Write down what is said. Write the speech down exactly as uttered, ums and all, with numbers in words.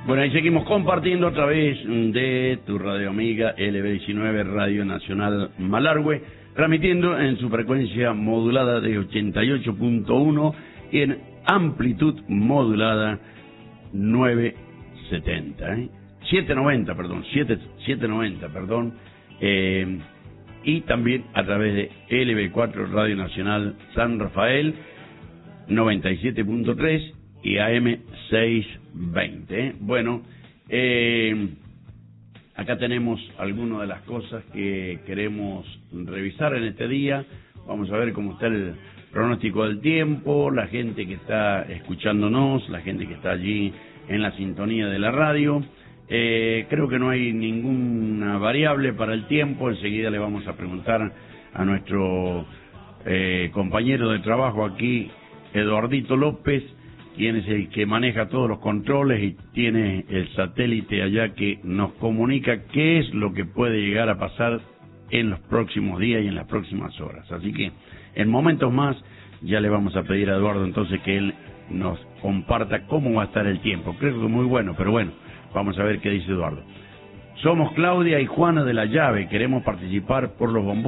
Bueno, ahí seguimos compartiendo a través de tu radio amiga L B diecinueve Radio Nacional Malargüe, transmitiendo en su frecuencia modulada de ochenta y ocho punto uno y en amplitud modulada novecientos setenta, ¿eh? setecientos noventa, perdón, setecientos noventa, perdón, eh, y también a través de L B cuatro Radio Nacional San Rafael noventa y siete punto tres y A M seiscientos veinte. ¿eh? Bueno, eh, acá tenemos algunas de las cosas que queremos revisar en este día. Vamos a ver cómo está el pronóstico del tiempo, la gente que está escuchándonos, la gente que está allí en la sintonía de la radio. Eh, creo que no hay ninguna variable para el tiempo. Enseguida le vamos a preguntar a nuestro eh, compañero de trabajo aquí, Eduardito López, quien es el que maneja todos los controles y tiene el satélite allá que nos comunica qué es lo que puede llegar a pasar en los próximos días y en las próximas horas. Así que en momentos más ya le vamos a pedir a Eduardo entonces que él nos comparta cómo va a estar el tiempo. Creo que muy bueno, pero bueno, vamos a ver qué dice Eduardo. Somos Claudia y Juana de la Llave, queremos participar por los bombones.